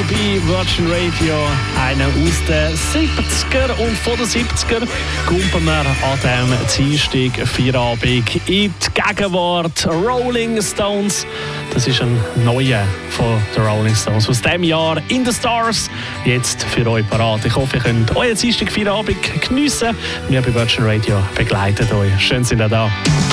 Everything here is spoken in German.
bei Virgin Radio. Einer aus den 70er und von den 70er kommen wir an diesem Dienstag Feierabend in die Gegenwart. Rolling Stones. Das ist ein neuer von den Rolling Stones aus diesem Jahr. In the Stars. Jetzt für euch parat. Ich hoffe, ihr könnt euren Dienstag Feierabend geniessen. Wir bei Virgin Radio begleiten euch. Schön, sind ihr da.